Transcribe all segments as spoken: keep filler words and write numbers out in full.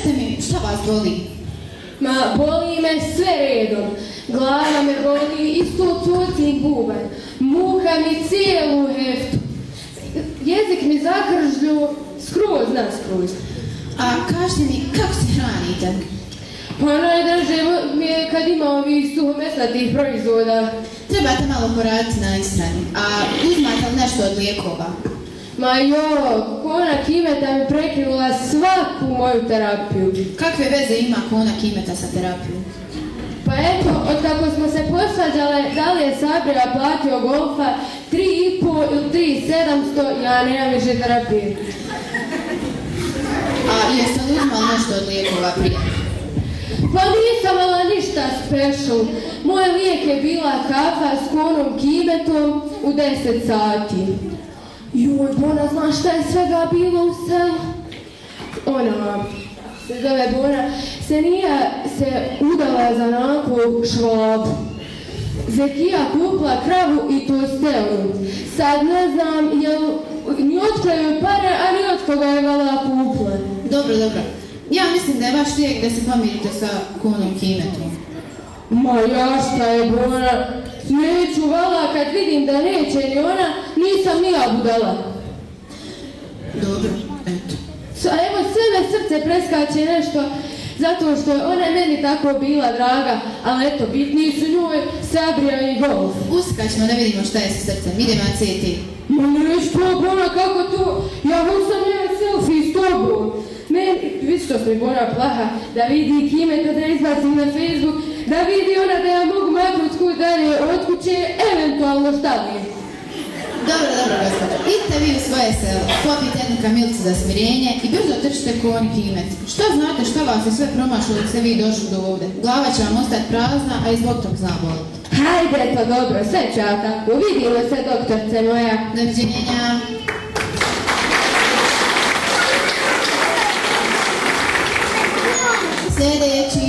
recite mi, šta vas boli? Ma, boli me sve redom. Glava me boli, isto cucin bubanj. Muka mi cijelu heftu. Jezik mi zakržlju, skroz naskroz. A kažete mi, kako se hranite? Pa najdraže mi je kad ima ovih suhomesnatih proizvoda. Trebate malo poraditi na ishrani. A uzmate li nešto od lijekova? Ma jo, kona Kimeta mi prekinula svaku moju terapiju. Kakve veze ima kona Kimeta sa terapijom? Pa eto, od kako smo se posvađale, da li je Sabrija platio golfa tri i po ili tri sedamsto, ja nemam više terapije. A jeste li uzmali nešto od lijekova prije? Pa nisam imala ništa special. Moj lijek je bila kafa s konom Kimetom u deset sati. Joj, Bona, znaš šta je svega bilo u selu? Ona se zove Bona, se nije se udala za naku Švabu. Zekija kupila kravu i tostelu. Sad ne znam, jel ni otkle joj pare, a ni od koga je vala kupila. Dobro, dobro. Ja mislim da je vaš lijek da se pomirite sa konom Kimetom. Ma ja šta je Bona, neću vala kad vidim da neće ni ona, nisam ni ja budala. Dobro, eto. So, evo sve me srce preskače nešto, zato što je ona meni tako bila draga, ali eto, bitniji su njoj Sabrija i golf. Uskačmo da vidimo šta je sa srcem, idemo na C T. Ma neš to, Bona, kako to? Ja sam jedan selfie s tobom. Meni, vidi što mi Bona plaha, da vidi Kimeta da izbacim na Facebook, da vidi ona da ja mogu maknut kuć dalje od kuće, eventualno šta bi. Dobro, dobro, gospođo. Idite vi u svoje selo, popijte jednu kamilicu za smirenje i brzo trčite konj Kimet. Što znate šta vas je sve promašlo dok ste vi došli do ovde? Glava će vam ostati prazna, a i zbog tog zna boliti. Hajde, to dobro, sve ću ja tako. Vidimo se, doktorce moja. Doviđenja. Sljedeći.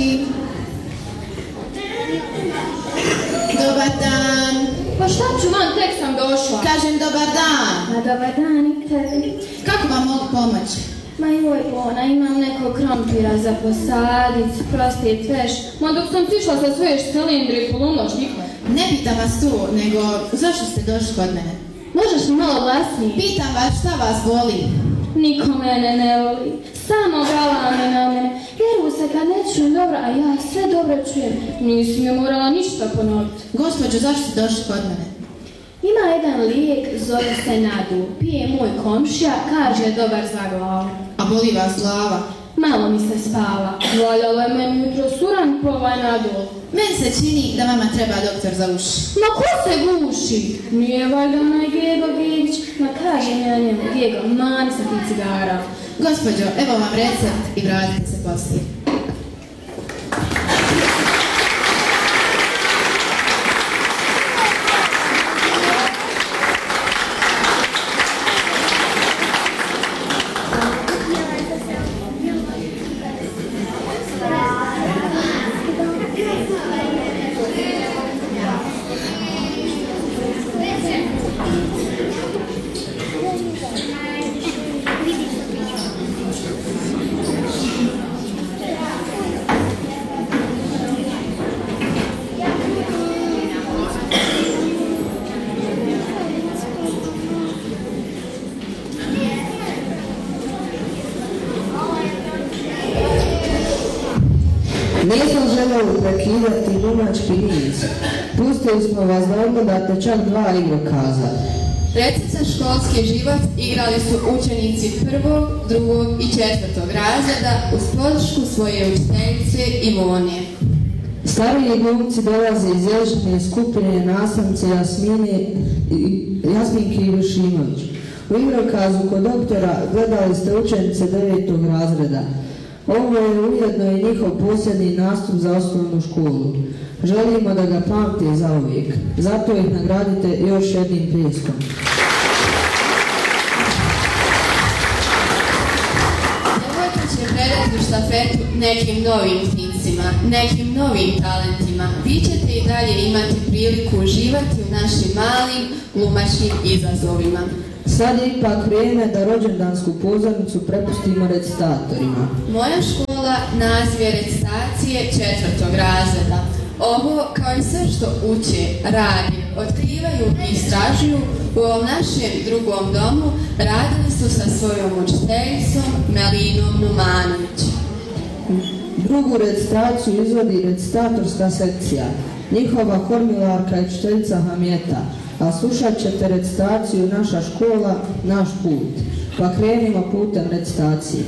Dobar dan. Pa šta ću van, tek sam došla. Kažem dobar dan. A dobar dan i tebi. Kako vam mogu pomoći? Ma joj, Bona, imam nekog krompira za posadit, prostit veš. Ma dok sam sišla sa svoje štilindri i polunožnik. Ne pitam vas tu, nego zašto ste došli kod mene? Možeš mi malo glasnije? Pitam vas šta vas boli. Niko mene ne voli. Samo galame na mene. Vjeruju se kad ne čujem dobro, a ja sve dobro čujem. Nisi mi morala ništa ponoviti. Gospođo, zašto ste došli kod mene? Ima jedan lijek, zove se Nadu. Pije moj komšija, kaže dobar za glavu. A boli vas glava? Malo mi se spava. Valjalo je meni jutro suran po ovaj Nadol. Meni se čini da vama treba doktor za uši. Ma ko se guši? Nije valjda onaj Gego Gigić. Ma kažem ja njemu, Gego, mani se ti cigara. Gospođo, evo vam recept i vratite se poslije. Nisam željeli prekidati glumački niz. Pustili smo vas da odgledate čak dva igrokaza. Recica školski život igrali su učenici prvog, drugog i četvrtog razreda uz podršku svoje učiteljice Ivone. Stariji glumci dolaze iz ježine skupine nastavnice Jasmine, Jasminke Ivršinović. U igrokazu kod doktora gledali ste učenice devetog razreda. Ovo je ujedno i njihov posljednji nastup za osnovnu školu. Želimo da ga pamte zauvijek. Zato ih nagradite još jednim pljeskom. Devojka će predati štafetu nekim novim klincima, nekim novim talentima. Vi ćete i dalje imati priliku uživati u našim malim glumačkim izazovima. Sad je ipak vrijeme da rođendansku pozornicu prepustimo recitatorima. Moja škola škola, naziv je recitacije četvrtog razreda. Ovo, kao i sve što uče, radi, otkrivaju i istražuju, u ovom našem drugom domu radili su sa svojom učiteljicom Melinom Numanović. Drugu recitaciju izvodi recitatorska sekcija. Njihova kormilarka je učiteljica Hamjeta, a slušat ćete recitaciju Naša škola, naš put. Pa krenimo putem recitacije.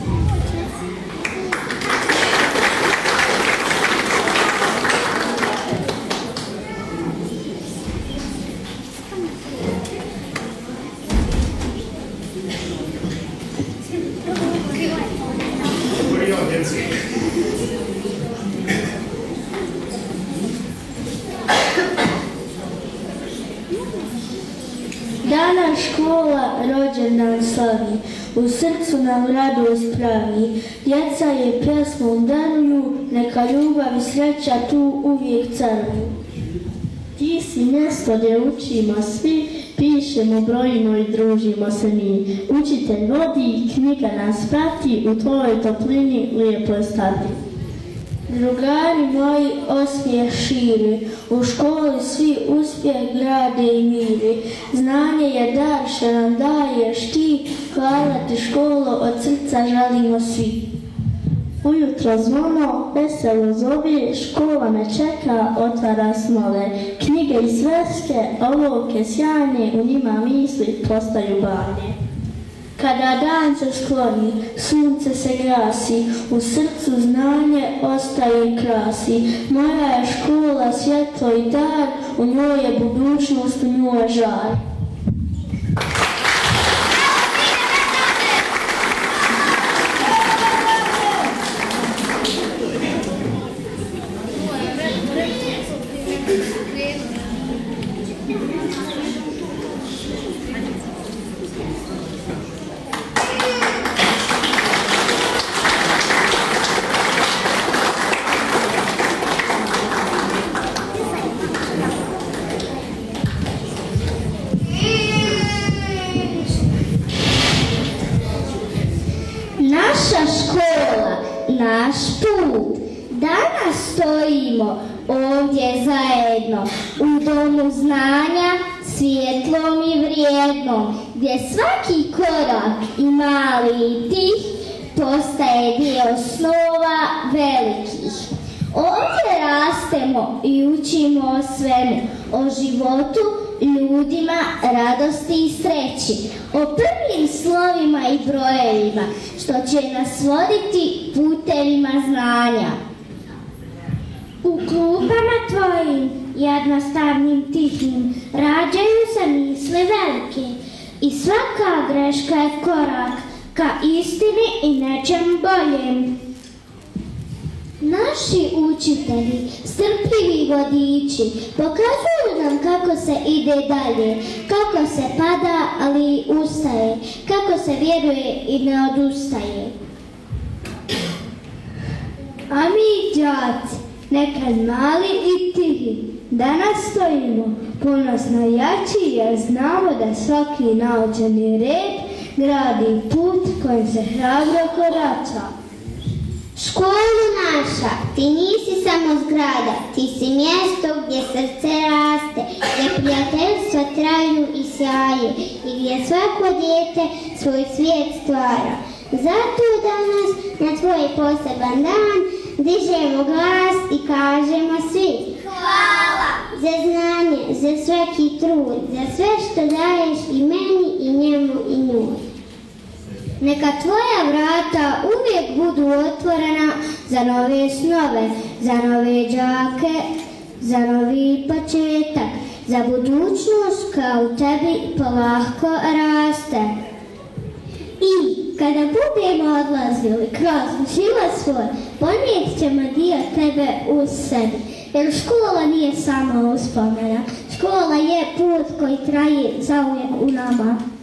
Danas škola rođendan slavi, u srcu nam radost pravi, djeca je pjeslom daruju, neka ljubav i sreća tu uvijek caruju. Ti si mjesto gdje učimo svi, pišemo, brojimo i družimo se mi. Učitelj vodi, knjiga nas prati, u tvojoj toplini lijepo je stati. Drugari moji osmijeh širi, u školi svi uspjeh grade i miri. Znanje je dar što nam daješ ti, hvala ti školo, od srca želimo svi. Ujutro zvono, veselo zove, škola me čeka, otvara snove. Knjige i sveske, olovke sjajne, u njima misli postaju bajne. Kada dan se skloni, sunce se gasi, u srcu znanje ostaje i krasi. Moja je škola svjetlo i dar, u njoj je budućnost, u njoj je žar. Naša škola, naš put. Danas stojimo ovdje zajedno u domu znanja, svjetlom i vrijednom, gdje svaki korak i mali i tih postaje dio snova velikih. Ovdje rastemo i učimo o svemu, o životu, ljudima, radosti i sreći, o prvim slovima i brojevima, što će nas voditi putevima znanja. U klupama tvojim, jednostavnim, tihim, rađaju se misli velike i svaka greška je korak ka istini i nečem boljem. Naši učitelji, strpljivi vodiči, pokazuju nam kako se ide dalje, kako se pada, ali i ustaje, kako se vjeruje i ne odustaje. A mi, đaci, nekad mali i tihi, danas stojimo ponosno jači, jer znamo da svaki naočeni red gradi put kojim se hrabro korača. Školu naša, ti nisi samo zgrada, ti si mjesto gdje srce raste, gdje prijateljstva traju i sjaje i gdje svako dijete svoj svijet stvara. Zato danas, na tvoj poseban dan, dižemo glas i kažemo svi hvala za znanje, za svaki trud, za sve što daješ i meni i njemu i njoj. Neka tvoja vrata uvijek budu otvorena za nove snove, za nove đake, za novi početak, za budućnost kao u tebi polako raste. I kada budemo odlazili kroz život svoj, ponijet ćemo dio tebe u sebi, jer škola nije samo uspomena, škola je put koji traje zauvijek u nama.